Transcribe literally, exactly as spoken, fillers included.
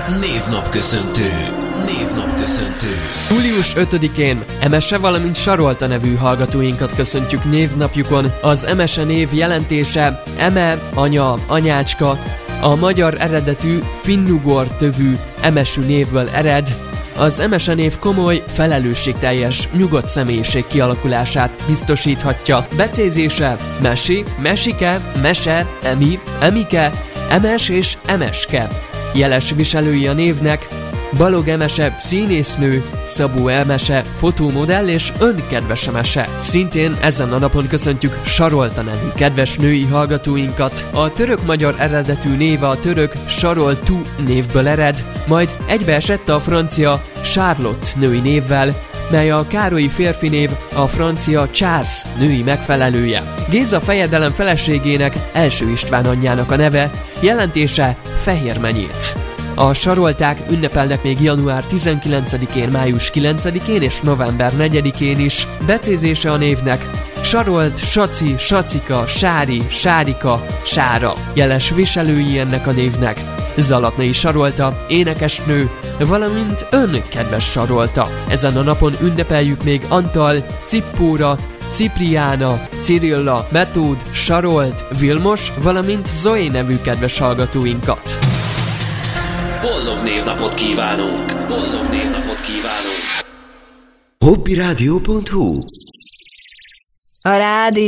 Névnapköszöntő. Névnapköszöntő. július ötödikén Emese, valamint Sarolta nevű hallgatóinkat köszöntjük névnapjukon. Az Emese név jelentése eme, anya, anyácska, a magyar eredetű finnugor tövű emesű névből ered. Az Emese név komoly, felelősségteljes, nyugodt személyiség kialakulását biztosíthatja. Becézése mesi, mesike, mese, emi, emike, emes és emeske. Jeles viselői a névnek: Balog Emese színésznő, Szabó Emese fotómodell és önkedves Emese. Szintén ezen a napon köszöntjük Sarolta nevű kedves női hallgatóinkat. A török-magyar eredetű néve a török Saroltu névből ered, majd egybeesett a francia Charlotte női névvel, mely a Károlyi férfi név, a francia Charles női megfelelője. Géza fejedelem feleségének, első István anyjának a neve, jelentése fehérmenyét. A sarolták ünnepelnek még január tizenkilencedikén, május kilencedikén és november negyedikén is. Becézése a névnek: Sarolt, Saci, Sacika, Sári, Sárika, Sára. Jeles viselői ennek a névnek: Zalatnai Sarolta, énekesnő, valamint ön kedves Sarolta. Ezen a napon ünnepeljük még Antal, Cippóra, Cipriána, Cirilla, Metód, Sarolt, Vilmos, valamint Zoé nevű kedves hallgatóinkat. Boldog névnapot kívánunk! Boldog névnapot kívánunk! hobbyradio pont hu A rádió